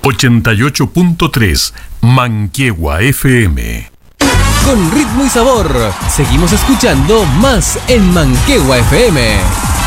88.3 Manquehue FM. Con ritmo y sabor, seguimos escuchando más en Manquehue FM.